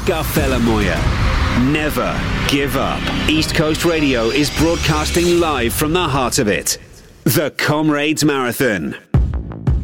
Scarfella Never give up. East Coast Radio is broadcasting live from the heart of it. The Comrades Marathon.